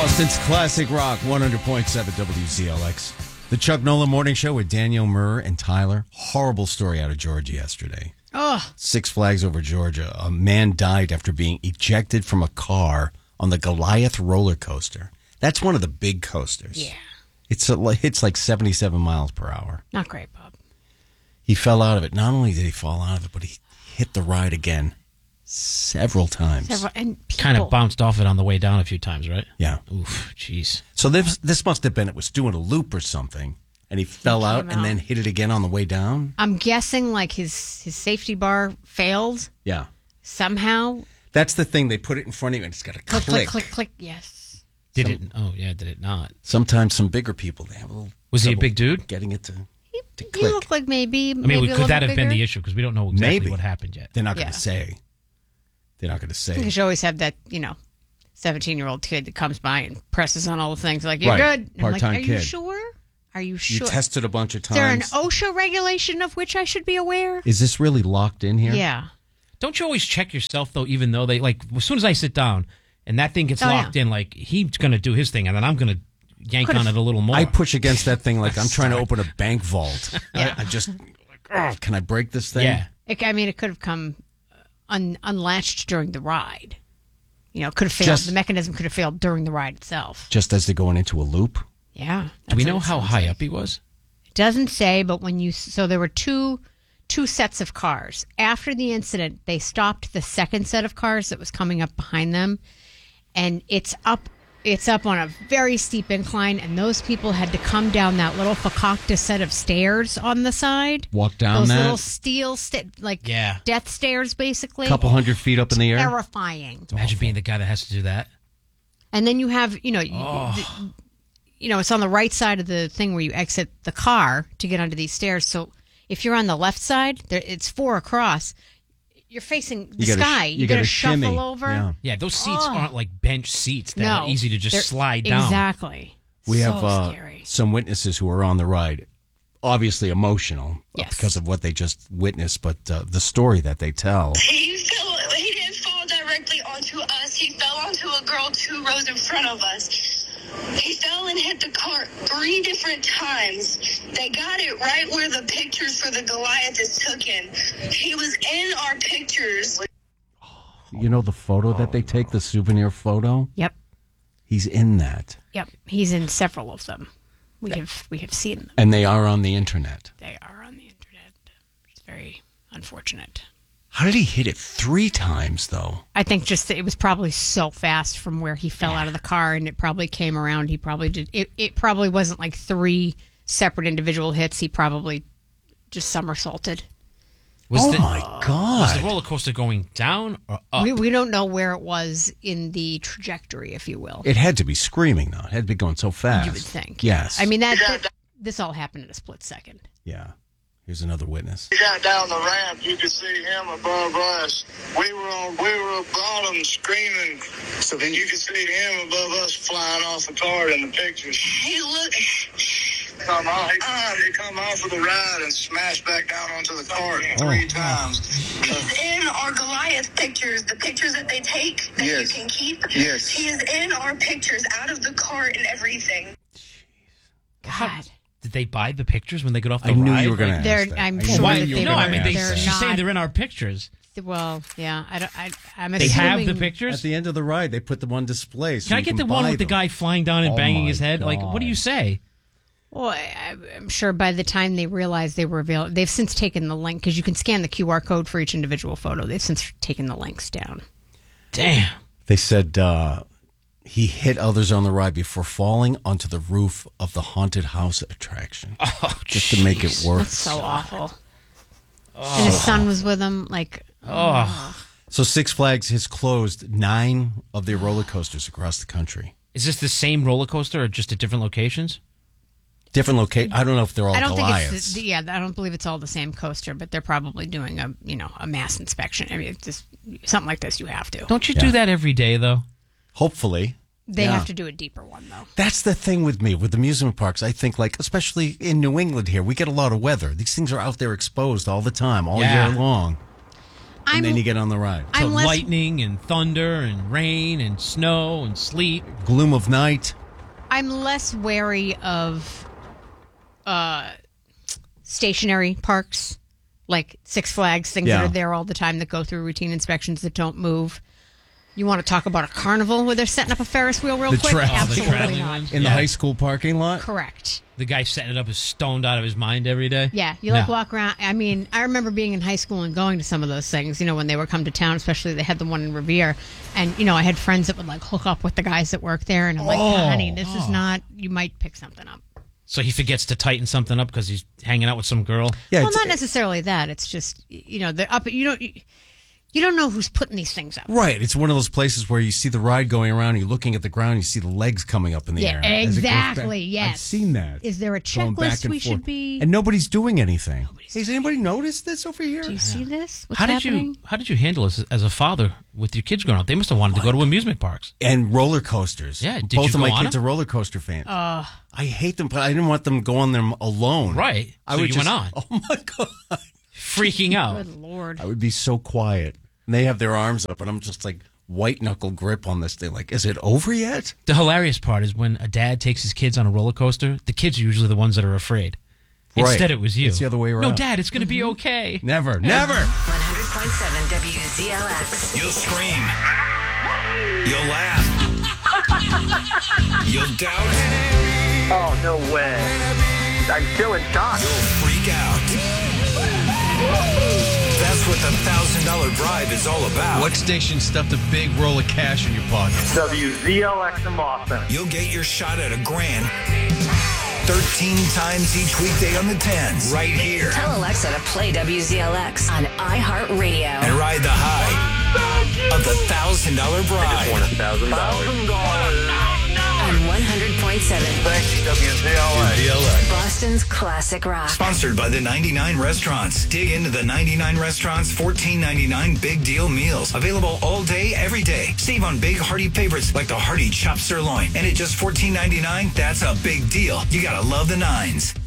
Austin's classic rock, 100.7 WZLX. The Chuck Nolan Morning Show with Daniel, Murr, and Tyler. Horrible story out of Georgia yesterday. Six Flags Over Georgia. A man died after being ejected from a car on the Goliath roller coaster. That's one of the big coasters. Yeah. It's like 77 miles per hour. Not great, Bob. He fell out of it. Not only did he fall out of it, but he hit the ride again several times. And Kind of bounced off it on the way down a few times, right? Yeah. Oof, jeez. So this must have been, it was doing a loop or something, and he fell out and then hit it again on the way down? I'm guessing like his safety bar failed Yeah. somehow. That's the thing. They put it in front of you, and it's got to click. Click, click, click. Yes. Did it not? Sometimes some bigger people, they have a little Was he a trouble big dude? getting it to He click. looked like maybe. I mean, a could that little have been bigger. the issue? Because we don't know exactly Maybe. what happened yet. They're not going Yeah. to say. They're not going to say. Because you always have that, 17-year-old kid that comes by and presses on all the things like, you're Right. good. And I'm like, Part-time are you kid. sure? Are you You sure? tested a bunch of Is there an times. OSHA regulation of which I should be aware? Is this really locked in here? Yeah. Don't you always check yourself, though, even though as soon as I sit down and that thing gets locked in, like, he's going to do his thing, and then I'm going to yank on it a little more. I push against that thing like I'm trying to open a bank vault. Yeah. I just, can I break this thing? Yeah. It could have come unlatched during the ride. Could have failed. The mechanism could have failed during the ride itself. Just as they're going into a loop? Yeah. Do we that's know what it how sounds high like. up he was? It doesn't say, but so there were two sets of cars. After the incident, they stopped the second set of cars that was coming up behind them, and it's up on a very steep incline, and those people had to come down that little fakakta set of stairs on the side. Walk down those that? little steel death stairs, basically. Couple hundred feet up in the air? Terrifying. Imagine being the guy that has to do that. And then you have, it's on the right side of the thing where you exit the car to get onto these stairs. So if you're on the left side, it's 4 across. You're facing the sky. You got to shuffle shimmy. over. Yeah, those seats aren't like bench seats that are easy to just they're- slide down. Exactly. We So have scary. some witnesses who were on the ride, obviously emotional Yes. because of what they just witnessed, but the story that they tell. He didn't fall directly onto us. He fell onto a girl 2 rows in front of us. He fell and hit the cart 3 different times. They got it right where the pictures for the Goliath is taken. He was in our pictures. You know the photo that they take, the souvenir photo? Yep. He's in that. Yep. He's in several of them. We have seen them. And they are on the internet. They are on the internet. It's very unfortunate. How did he hit it 3 times, though? I think just that it was probably so fast from where he fell out of the car, and it probably came around. He probably did. It probably wasn't like 3 separate individual hits. He probably just somersaulted. My Was God. the roller coaster going down or up? We don't know where it was in the trajectory, if you will. It had to be screaming, though. It had to be going so fast. You would think. Yes. I mean, this all happened in a split second. Yeah. Here's another witness. He got down the ramp. You could see him above us. We were bottom screaming. So then you could see him above us flying off the cart in the pictures. He looked. He come off of the ride and smashed back down onto the cart 3 times. He's in our Goliath pictures, the pictures that they take that Yes. you can keep. Yes. He is in our pictures, out of the cart and everything. God. Did they buy the pictures when they got off the I knew ride? you were going to ask They're- that. I'm I sure knew Why? that you they were No, gonna I mean, ask they're that. she's saying not- they're in our pictures. Well, yeah. I'm They have assuming the pictures? At the end of the ride, they put them on display. So Can I you get the one buy with the them. guy flying down and Oh banging my his head? Like, what do you God. say? Well, I'm sure by the time they realized they were available, they've since taken the link because you can scan the QR code for each individual photo. They've since taken the links down. Damn. They said he hit others on the ride before falling onto the roof of the haunted house attraction. Oh, Just to make it jeez. worse. That's so awful. And his son was with him. Like, So Six Flags has closed 9 of their roller coasters across the country. Is this the same roller coaster or just at different locations? Different location. I don't know if they're all I don't Goliaths. think it's I don't believe it's all the same coaster, but they're probably doing a mass inspection. I mean, it's just something like this you have to. Don't you do that every day, though? Hopefully. They Yeah. have to do a deeper one though. That's the thing with me, with amusement parks. I think, like, especially in New England here, we get a lot of weather. These things are out there exposed all the time, all Yeah. year long. and then you get on the ride. So lightning and thunder and rain and snow and sleet. Gloom of night. I'm less wary of stationary parks, like Six Flags, things that are there all the time that go through routine inspections that don't move. You want to talk about a carnival where they're setting up a Ferris wheel real quick? Absolutely not. In the high school parking lot? Correct. The guy setting it up is stoned out of his mind every day? Yeah, you walk around. I mean, I remember being in high school and going to some of those things, when they would come to town, especially they had the one in Revere. And, I had friends that would hook up with the guys that work there. And I'm like, honey, this is not, you might pick something up. So he forgets to tighten something up because he's hanging out with some girl? Yeah, well, not necessarily that. It's just, they're up, you don't know who's putting these things up. Right. It's one of those places where you see the ride going around, you're looking at the ground, you see the legs coming up in the air. Yeah, exactly, yes. I've seen that. Is there a checklist we should be... And nobody's doing anything. Has anybody noticed this over here? Do you see this? What's happening? How did you handle this as a father with your kids growing up? They must have wanted to go to amusement parks. And roller coasters. Yeah, did Both you of my go on kids them? are roller coaster fans. I hate them, but I didn't want them to go on them alone. Right. So you went on. Oh, my God. Freaking out. Good Lord. I would be so quiet. And they have their arms up, and I'm just like white knuckle grip on this thing. Like, is it over yet? The hilarious part is when a dad takes his kids on a roller coaster, the kids are usually the ones that are afraid. Right. Instead, it was you. It's the other way around. No, Dad, it's going to be okay. Never. 100.7 WZLX. You'll scream. You'll laugh. You'll doubt. Oh, no way. I'm still in shock. You'll freak out. That's what the $1,000 bribe is all about. What station stuffed a big roll of cash in your pocket? WZLX in Boston. You'll get your shot at $1,000 13 times each weekday on the 10s, right here. Tell Alexa to play WZLX on iHeartRadio. And ride the high of the $1,000 bribe. I just won $1,000. On 100.7. Thank you, WZLX. Boston's classic rock. Sponsored by the 99 Restaurants. Dig into the 99 Restaurants $14.99 Big Deal Meals. Available all day, every day. Save on big hearty favorites like the hearty chopped sirloin. And at just $14.99, that's a big deal. You gotta love the 9s.